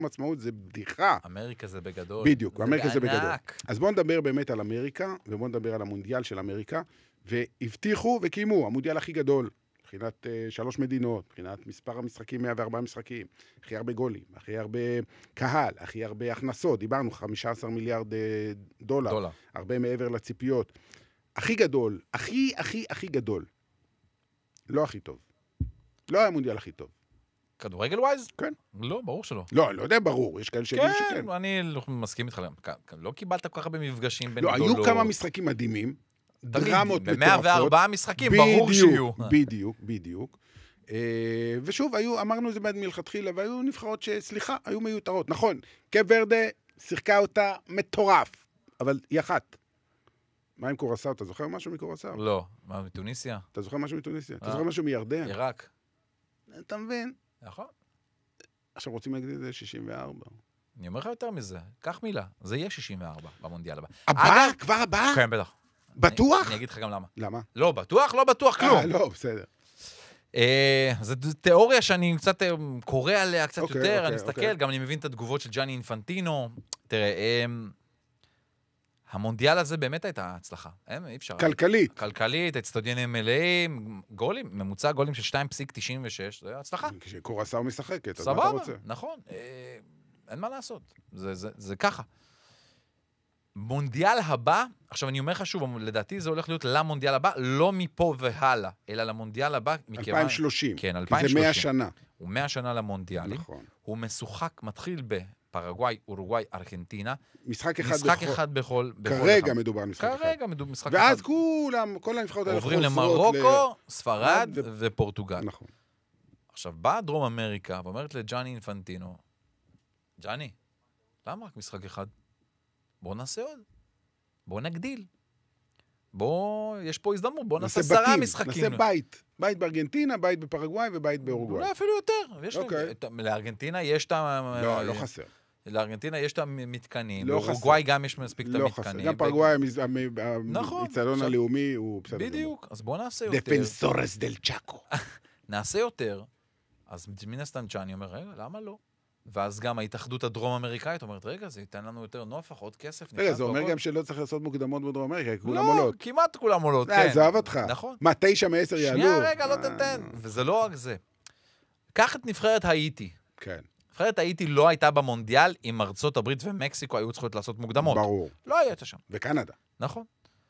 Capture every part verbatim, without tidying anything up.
עצמאות זה בדיחה. אמריקה זה בגדול. בדיוק, אמריקה זה בגדול. בענק. אז בואו נדבר באמת על אמריקה, ובואו נדבר על המונדיאל של אמריקה, והבטיחו וקיימו, המונדיאל הכי גדול, מבחינת uh, שלוש מדינות, מבחינת מספר המשחקים, מאה וארבעה משחקים, הכי הרבה גולים, הכי הרבה קהל, הכי הרבה הכנסות, דיברנו חמישה עשר מיליארד uh, דולר, דולר. הרבה מעבר לציפיות. הכי גדול, הכי, הכי, הכי גדול. לא הכי טוב. לא היה המונדיאל הכי טוב. כדורגל ווייז? כן. לא, ברור שלא. לא, אני לא יודע, ברור, יש כאלה שיגידו שכן. כן, אני לא מסכים איתך. לא קיבלת כל כך הרבה מפגשים בין לא, גדולות. היו כמה משחקים מדהימים, דרמות מטורפות. ב-מאה וארבעה משחקים, ברור שיהיו. בדיוק, בדיוק. ושוב, היו, אמרנו את זה מלכתחילה, והיו נבחרות שסליחה, היו מיותרות. נכון, קאפ ורדה שיחקה אותה מטורף, אבל היא אחת. מה עם קורסאו? אתה זוכר משהו מקורסאו? לא. מה, מתוניסיה? אתה זוכר משהו מתוניסיה? אתה זוכר משהו מירדן? עיראק. אתה מבין? נכון. עכשיו רוצים להגיד את זה שישים וארבע. אני אומר לך יותר מזה. קח מילה. זה יהיה שישים וארבע במונדיאל הבא. הבא? כבר הבא? כן, בטח. בטוח? אני אגיד לך גם למה. למה? לא, בטוח? לא בטוח כלום. אה, לא, בסדר. זו תיאוריה שאני קצת קורא עליה קצת אוקיי, יותר, אוקיי, אני מסתכל, אוקיי. גם אני מבין את התגובות של ג'אני אינפנטינו. תראה, המונדיאל הזה באמת הייתה הצלחה. אי אפשר. כלכלית. כלכלית, אצטדיונים מלאים, גולים, ממוצע גולים של שתיים נקודה תשעים ושש, זה הצלחה. כשקורסאו משחקת, אז מה אתה סבבה, רוצה? נכון. אה, אין מה לעשות. זה, זה, זה ככה. מונדיאל הבא, עכשיו אני אומר לך שוב, לדעתי זה הולך להיות למונדיאל הבא, לא מפה והלאה, אלא למונדיאל הבא. אלפיים ושלושים. כן, כי אלפיים זה ושלושים. מאה שנה. הוא מאה שנה למונדיאלים. נכון. הוא משוחק, מתחיל בפרגוואי, אורוגוואי, ארגנטינה. משחק אחד משחק בכל... אחד בכל... כרגע מדובר על משחק אחד. כרגע מדובר משחק אחד. ואז כולם, כל הנבחרות האלה עוברים חוזרות למרוקו, ספרד ו- ופורטוגל. נכון. עכשיו, באה דרום אמריקה ואומרת לג'אני אינפנטינו, ג'אני, למה רק משחק אחד? בוא נעשה עוד. בוא נגדיל. בוא, יש פה הזדמנות, בוא נעשה עשרה בתים, משחקים. נעשה בית. בית בארגנטינה, בית בפרגוואי ובית באורוגוואי. אולי אפילו יותר. יש אוקיי. להם- את- לארגנטינה יש את ה... לא, לא חסר. לארגנטינה יש את המתקנים. לא באורוגוואי גם יש מספיק את לא חסר. המתקנים. גם פרגוואי, נכון. האיצטדיון עכשיו- הלאומי הוא בסדר. בדיוק. אז בוא נעשה יותר. דפנסורס דל צ'אקו. נעשה יותר. אז מן הסתם צ'אני אומר, רגע, למה לא? ואז גם ההתאחדות הדרום-אמריקאית אומרת, רגע, זה ייתן לנו יותר נופח, עוד כסף. רגע, זה אומר גם שלא צריך לעשות מוקדמות בדרום אמריקה, כי כולם לא, עולות. כמעט כולם עולות, אה, כן. עזוב אותך. נכון. מה, תשע מעשר יעלו? שנייה, רגע, לא אה, תתן. וזה לא רק זה. קח את נבחרת האיטי. כן, נבחרת האיטי לא הייתה במונדיאל, אם ארצות הברית ומקסיקו היו צריכות לעשות מוקדמות. ברור. לא הייתה שם. וקנדה. נכון.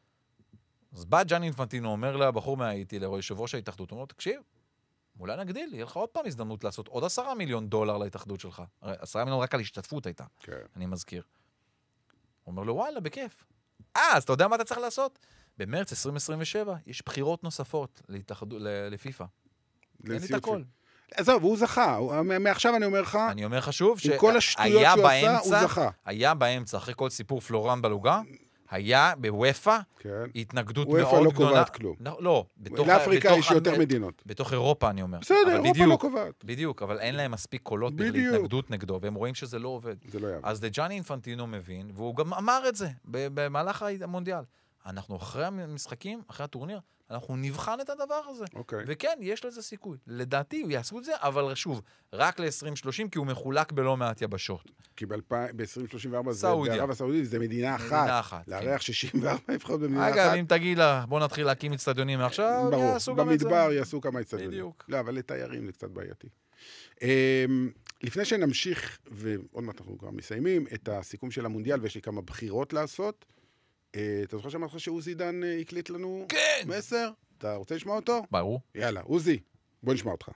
אז בא ג'אני אינפנטינו, אומר לבחור מהאיטי, ליושב ראש ההתאחדות, הוא אומר, תקשיב, אולי נגדיל, יהיה לך עוד פעם הזדמנות לעשות עוד עשרה מיליון דולר להתאחדות שלך. הרי עשרה מיליון רק על השתתפות הייתה, כן. אני מזכיר. הוא אומר לו, וואלה, בכיף. אה, אז אתה יודע מה אתה צריך לעשות? במרץ עשרים עשרים ושבע יש בחירות נוספות להתאחדות, לפיפ"א. אין לי את הכל. עזוב, הוא זכה. הוא- מעכשיו אני אומר לך, אני אומר לך שוב, עם כל השטויות שהיה שהוא עשה, הוא באמצע, זכה. היה באמצע, אחרי כל סיפור פלורן בלוגה, היה בוופא כן. התנגדות וופא מאוד לא גדולה. קובעת כלום. לא, לא. בתוך- לאפריקה בתוך יש יותר המ- מדינות. בתוך אירופה, אני אומר. בסדר, אבל אירופה לא בדיוק, קובעת. בדיוק, אבל אין להם מספיק קולות בדיוק. להתנגדות נגדו, והם רואים שזה לא עובד. זה לא יעבור. אז ג'אני אינפנטינו מבין, והוא גם אמר את זה ב- במהלך המונדיאל. אנחנו אחרי המשחקים, אחרי הטורניר, אנחנו נבחן את הדבר הזה. אוקיי. וכן, יש לזה סיכוי. לדעתי, הוא יעשו את זה, אבל שוב, רק ל-עשרים שלושים, כי הוא מחולק בלא מעט יבשות. כי ב-עשרים שלושים וארבע זה סעודיה. בערב הסעודית, זה מדינה מדינה אחת. אחת, לארח שישים וארבע נבחרות במדינה אחת. אגב, אם תגיד לה, בוא נתחיל להקים אצטדיונים מעכשיו, ברור, יעשו גם את זה. במדבר יעשו כמה אצטדיונים. בדיוק. לא, אבל לתיירים זה קצת בעייתי. אמ, לפני שנמשיך, ועוד מעט אנחנו כבר מסיימים, את הסיכום של המונדיאל, ויש לי כמה בחירות לעשות, אה, אתה זוכר שאמרת שעוזי דן אה, הקליט לנו? כן. מסר? אתה רוצה לשמוע אותו? ברור. יאללה, עוזי, בוא נשמע אותך.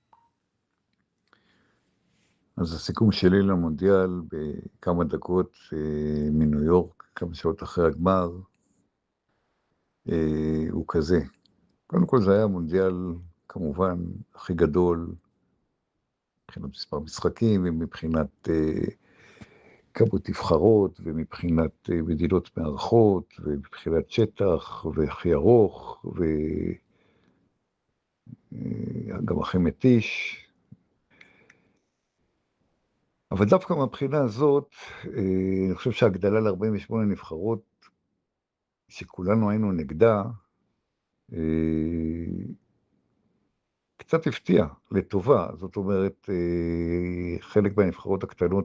אז הסיכום שלי למונדיאל בכמה דקות אה, מניו יורק, כמה שעות אחרי הגמר, אה, הוא כזה. קודם כל זה היה מונדיאל כמובן הכי גדול, מבחינת מספר משחקים ומבחינת אה, כמות נבחרות ומבחינת אה, מדינות מארחות ומבחינת שטח והכי ארוך וגם הכי מתיש. אבל דווקא מהבחינה הזאת, אני חושב שהגדלה ל-ארבעים ושמונה נבחרות, שכולנו היינו נגדה, קצת הפתיע לטובה. זאת אומרת, חלק מהנבחרות הקטנות